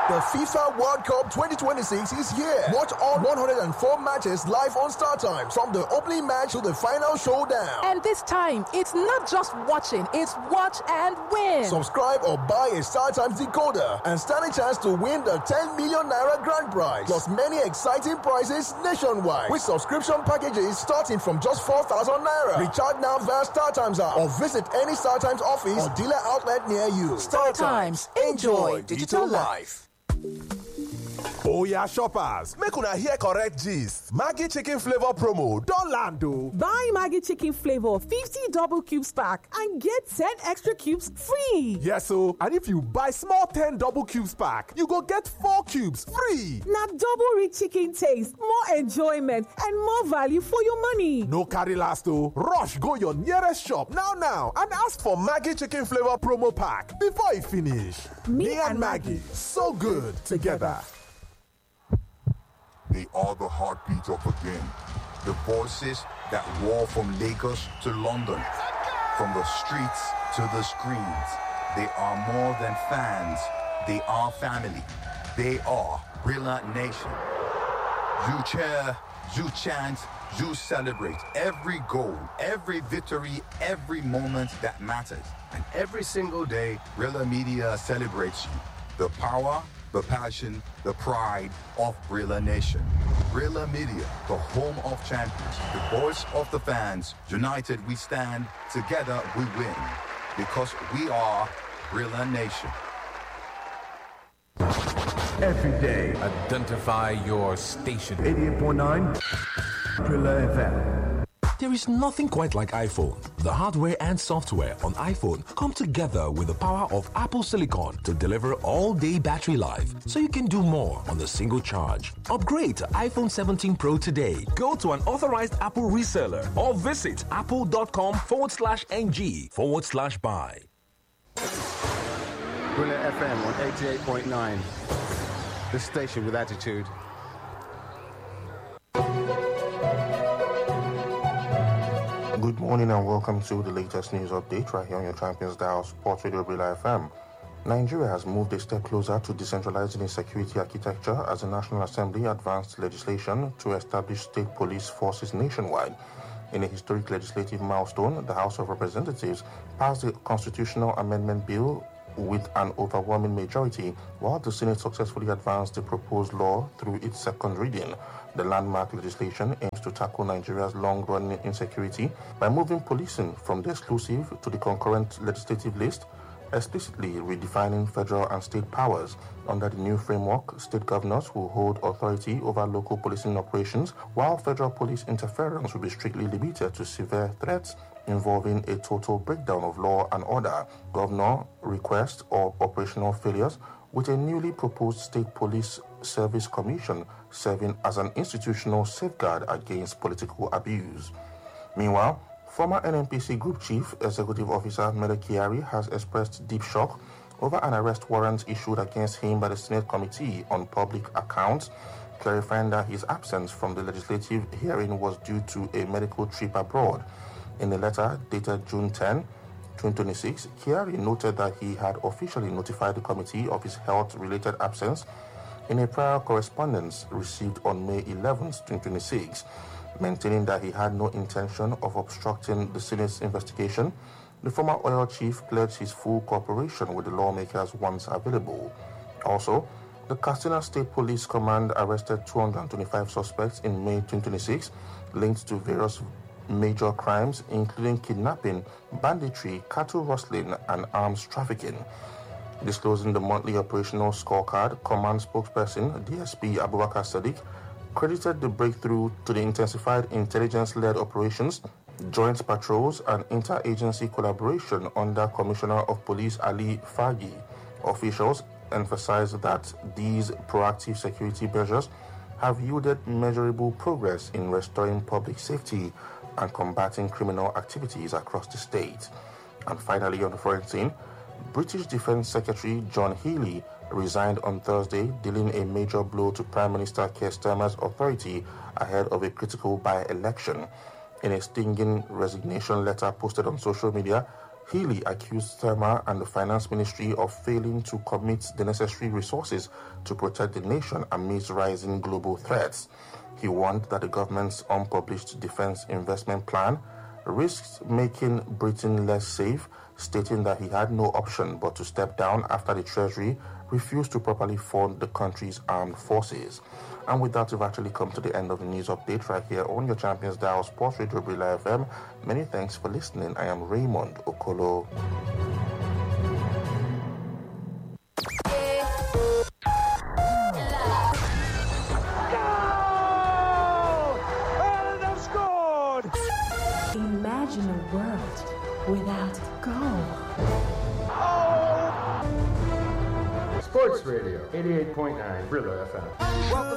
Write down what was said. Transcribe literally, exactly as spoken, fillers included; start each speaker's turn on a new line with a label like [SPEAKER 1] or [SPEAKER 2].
[SPEAKER 1] The FIFA World Cup twenty twenty-six is here. Watch all one hundred four matches live on StarTimes, from the opening match to the final showdown.
[SPEAKER 2] And this time, it's not just watching, it's watch and win.
[SPEAKER 1] Subscribe or buy a StarTimes decoder and stand a chance to win the ten million naira grand prize, plus many exciting prizes nationwide with subscription packages starting from just four thousand naira. Recharge now via StarTimes app or visit any StarTimes office or dealer outlet near you.
[SPEAKER 2] StarTimes. Enjoy digital life.
[SPEAKER 3] Oya shoppers, make una hear correct gist. Maggi chicken flavor promo don land o.
[SPEAKER 4] Buy Maggi chicken flavor fifty double cubes pack and get ten extra cubes free.
[SPEAKER 3] Yes o, and if you buy small ten double cubes pack, you go get four cubes free.
[SPEAKER 4] Na double rich chicken taste, more enjoyment and more value for your money.
[SPEAKER 3] No carry last o. Rush go your nearest shop now now and ask for Maggi chicken flavor promo pack before e finish. Me, Me and Maggi, so good together.
[SPEAKER 5] They are the heartbeat of the game. The voices that roar from Lagos to London. From the streets to the screens. They are more than fans. They are family. They are Brilla Nation. You cheer, you chant, you celebrate every goal, every victory, every moment that matters. And every single day, Brilla Media celebrates you. The power, the passion, the pride of Brilla Nation. Brilla Media, the home of champions, the voice of the fans. United we stand, together we win. Because we are Brilla Nation.
[SPEAKER 6] Every day,
[SPEAKER 7] identify your station.
[SPEAKER 6] eighty-eight point nine Brilla F M.
[SPEAKER 7] There is nothing quite like iPhone. The hardware and software on iPhone come together with the power of Apple Silicon to deliver all-day battery life, so you can do more on a single charge. Upgrade to iPhone seventeen Pro today. Go to an authorized Apple reseller or visit apple.com forward slash ng forward slash buy.
[SPEAKER 8] Brilla F M on eighty-eight point nine. The station with attitude.
[SPEAKER 9] Good morning and welcome to the latest news update right here on your Champions Dial Sports Radio Brilla F M. Nigeria has moved a step closer to decentralizing its security architecture as the National Assembly advanced legislation to establish state police forces nationwide. In a historic legislative milestone, the House of Representatives passed a constitutional amendment bill with an overwhelming majority, while the Senate successfully advanced the proposed law through its second reading. The landmark legislation aims to tackle Nigeria's long-running insecurity by moving policing from the exclusive to the concurrent legislative list, explicitly redefining federal and state powers. Under the new framework, state governors will hold authority over local policing operations, while federal police interference will be strictly limited to severe threats involving a total breakdown of law and order, governor requests, or operational failures, with a newly proposed State Police Service Commission serving as an institutional safeguard against political abuse. Meanwhile, former N N P C Group Chief Executive Officer Mele Kyari has expressed deep shock over an arrest warrant issued against him by the Senate Committee on Public Accounts, clarifying that his absence from the legislative hearing was due to a medical trip abroad. In a letter dated June tenth, twenty twenty-six, Kyari noted that he had officially notified the committee of his health-related absence in a prior correspondence received on May eleventh, twenty twenty-six, maintaining that he had no intention of obstructing the Senate's investigation. The former oil chief pledged his full cooperation with the lawmakers once available. Also, the Katsina State Police Command arrested two hundred twenty-five suspects in May twenty twenty-six linked to various major crimes, including kidnapping, banditry, cattle rustling, and arms trafficking. Disclosing the monthly operational scorecard, Command spokesperson D S P Abubakar Sadiq credited the breakthrough to the intensified intelligence-led operations, joint patrols, and inter-agency collaboration under Commissioner of Police Ali Fagi. Officials emphasized that these proactive security measures have yielded measurable progress in restoring public safety and combating criminal activities across the state. And finally, on the foreign scene, British Defense Secretary John Healey resigned on Thursday, dealing a major blow to Prime Minister Keir Starmer's authority ahead of a critical by-election. In a stinging resignation letter posted on social media, Healy accused Therma and the Finance Ministry of failing to commit the necessary resources to protect the nation amidst rising global threats. He warned that the government's unpublished defense investment plan risks making Britain less safe, stating that he had no option but to step down after the Treasury refused to properly fund the country's armed forces. And with that, we've actually come to the end of the news update right here on your Champions Dial Sports Radio Brila F M. Many thanks for listening. I am Raymond Okolo.
[SPEAKER 10] Imagine a world without goal.
[SPEAKER 8] Sports Radio, eighty-eight point nine, Brilla F M.
[SPEAKER 11] Welcome